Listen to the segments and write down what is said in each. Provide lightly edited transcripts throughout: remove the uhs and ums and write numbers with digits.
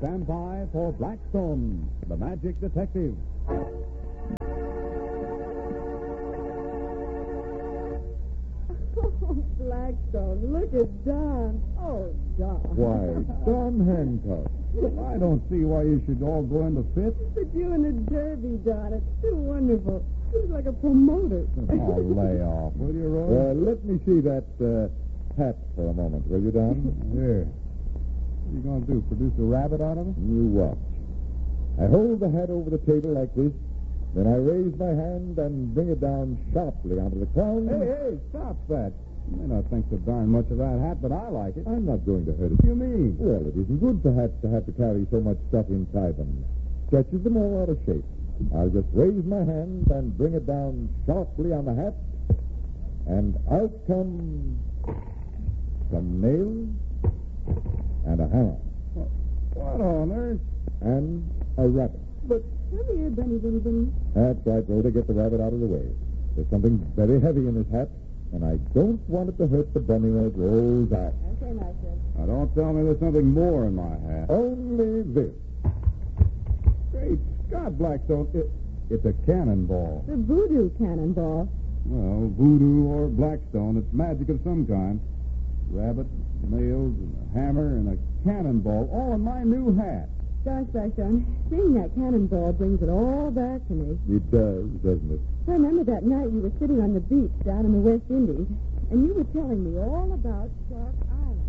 stand by for Blackstone, the Magic Detective. Oh, Blackstone, look at Don. Oh, Don. Why, Don Hancock. I don't see why you should all go into fits. But you in the derby, Don. It's too wonderful. He's like a promoter. Oh, lay off, will you, Roy? Let me see that hat for a moment, will you, Don? Here. What are you going to do, produce a rabbit out of it? You watch. I hold the hat over the table like this, then I raise my hand and bring it down sharply onto the crown. Hey, stop that. You may not think so darn much of that hat, but I like it. I'm not going to hurt it. What do you mean? Well, it isn't good for hats to have to carry so much stuff inside them. Stretches them all out of shape. I'll just raise my hand and bring it down sharply on the hat, and out come some nails and a hammer. What on earth? And a rabbit. But come here, Bunny, Bunny, Bunny. That's right, Rhoda. Get the rabbit out of the way. There's something very heavy in this hat, and I don't want it to hurt the bunny when it rolls out. Okay, Marshall. Now, don't tell me there's something more in my hat. Only this. Great Scott, Blackstone. It's a cannonball. The voodoo cannonball. Well, voodoo or Blackstone, it's magic of some kind. Rabbit, nails, and a hammer, and a cannonball, all in my new hat. Gosh, Blackstone, seeing that cannonball brings it all back to me. It does, doesn't it? I remember that night you were sitting on the beach down in the West Indies, and you were telling me all about Shark Island.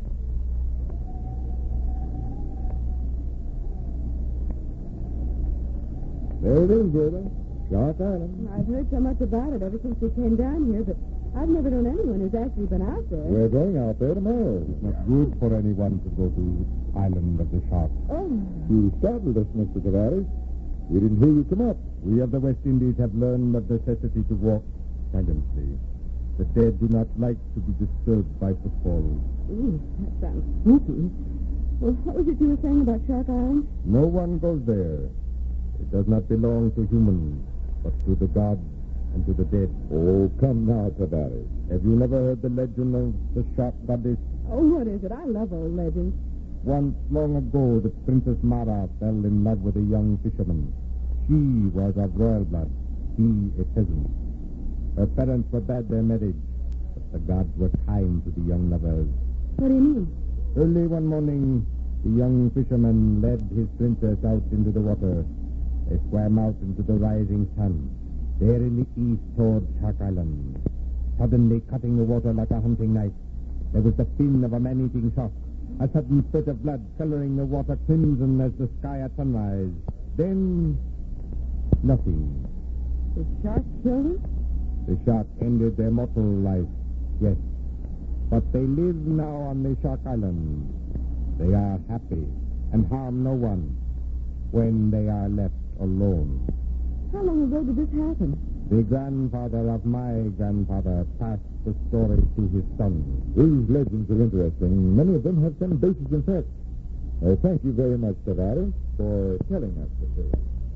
There it is, Rhoda. Shark Island. I've heard so much about it ever since we came down here, but I've never known anyone who's actually been out there. We're going out there tomorrow. It's not good for anyone to go to Island of the Sharks. Oh, You startled us, Mr. Tavares. We didn't hear you come up. We of the West Indies have learned of necessity to walk silently. The dead do not like to be disturbed by footfalls. ooh, that sounds spooky. Well, what was it you were saying about Shark Island? No one goes there. It does not belong to humans, but to the gods and to the dead. Oh, come now, Tavares. Have you never heard the legend of the shark goddess? Oh, what is it? I love old legends. Once long ago, the Princess Mara fell in love with a young fisherman. She was of royal blood, he a peasant. Her parents forbade their marriage, but the gods were kind to the young lovers. What do you mean? Early one morning, the young fisherman led his princess out into the water. They swam out into the rising sun, there in the east toward Shark Island. Suddenly, cutting the water like a hunting knife, there was the fin of a man-eating shark. A sudden spurt of blood coloring the water crimson as the sky at sunrise. Then, nothing. The shark killed her? The shark ended their mortal life, yes. But they live now on the Shark Island. They are happy and harm no one when they are left alone. How long ago did this happen? The grandfather of my grandfather passed the story to his son. These legends are interesting. Many of them have some basis in fact. Thank you very much, Tavares, for telling us the tale.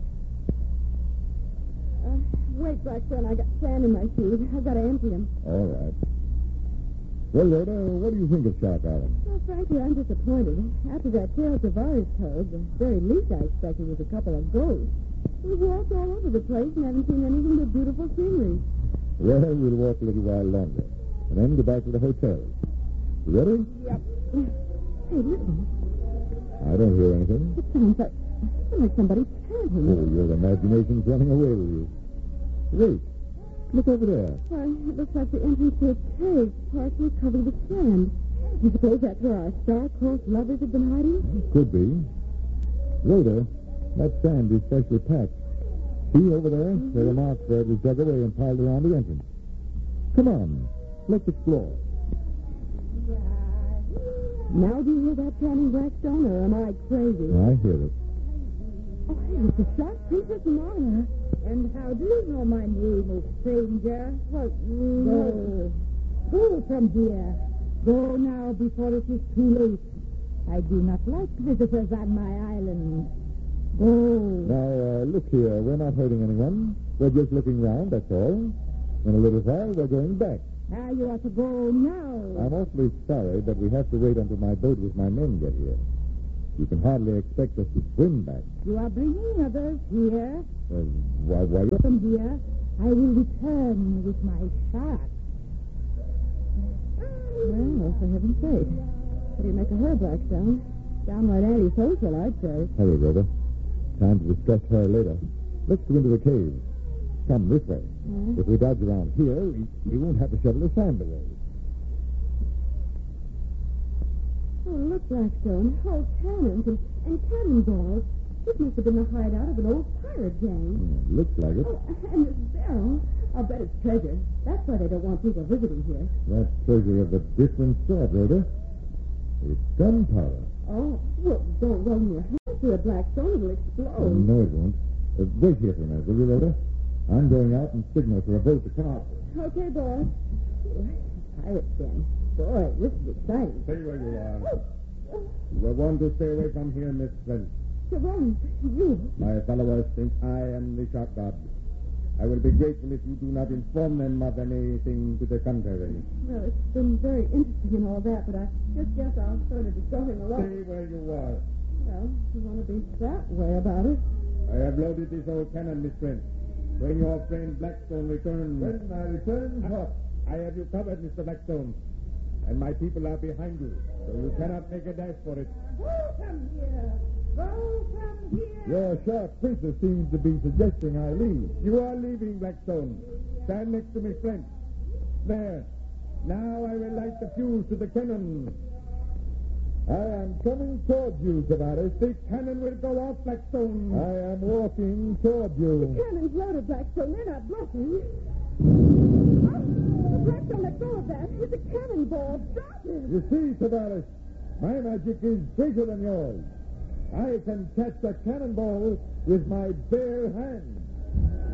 Wait, Blackstone, I got sand in my shoes. I've got to empty them. All right. Well, Rhoda, what do you think of Shark Island? Well, frankly, I'm disappointed. After that tale Tavares told, the very least I expected was a couple of ghosts. We've walked all over the place and haven't seen anything but beautiful scenery. Well, we'll walk a little while longer, and then go back to the hotel. You ready? Yep. Hey, listen. I don't hear anything. It sounds like somebody chanting. Oh, your imagination's running away with you. Wait. Look over there. Why, it looks like the entrance to a cave partially covered with sand. You suppose that's where our star-crossed lovers have been hiding? Could be. Rhoda, that sand is freshly packed. See over there? There are marks where it was dug away and piled around the entrance. Come on. Let's explore. Now do you hear that chanting, Blackstone, or am I crazy? I hear it. Oh, hey, it's the Shark Princess Mara. And how do you know my name, oh stranger? Well, Go from here. Go now before it is too late. I do not like visitors on my island. Go. Now, look here. We're not hurting anyone. We're just looking round, that's all. In a little while, we're going back. Now you are to go now. I'm awfully sorry, but we have to wait until my boat with my men get here. You can hardly expect us to swim back. You are bringing others here. Why? From here, I will return with my shark. Well, for heaven's sake. What do you make of her, Blackstone? Downright antisocial, I'd say. Hurry, Rhoda. Time to discuss her later. Let's go into the cave. Come this way. If we dodge around here, we won't have to shovel the sand away. Oh, look, Blackstone. Old cannons and cannonballs. This must have been the hideout of an old pirate gang. Looks like it. Oh, and this barrel. I'll bet it's treasure. That's why they don't want people visiting here. That treasure of a different sort, Rhoda. It's gunpowder. Oh, well, don't run your hands to it, Blackstone. It'll explode. No, it won't. Wait here for a minute, will you, Rhoda? I'm going out and signal for a boat to come out. Okay, boy. Pirates then. Boy, this is exciting. Stay where you are. You will want to stay away from here, Miss Flint. Sharon, you. My followers think I am the shot god. I will be grateful if you do not inform them of anything to the contrary. Well, it's been very interesting and all that, but I just guess I'll sort of just go him along. Stay where you are. Well, you want to be that way about it. I have loaded this old cannon, Miss Flint. When your friend Blackstone returns... When I return, what? I have you covered, Mr. Blackstone. And my people are behind you, so you cannot make a dash for it. Who come here? Go from here. Your shark princess seems to be suggesting I leave. You are leaving, Blackstone. Stand next to Miss Flint. There. Now I will light the fuse to the cannon. I am coming toward you, Tavares. The cannon will go off, Blackstone. I am walking toward you. Cannon's loaded, Blackstone. They're not bluffing. Oh, Blackstone, let go of that. It's a cannonball. Drop it. You see, Tavares, my magic is greater than yours. I can catch a cannonball with my bare hands.